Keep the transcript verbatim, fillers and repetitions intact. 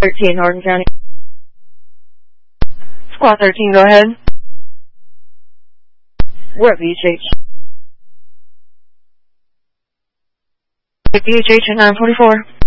thirteen, Hardin County. Squad thirteen, go ahead. We're at B H H. B H H at nine forty-four.